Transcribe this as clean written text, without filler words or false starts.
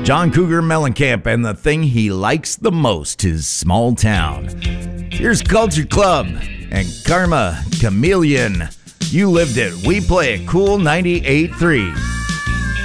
John Cougar Mellencamp, and the thing he likes the most is small town. Here's Culture Club and Karma Chameleon. You lived it. We play it cool 98.3.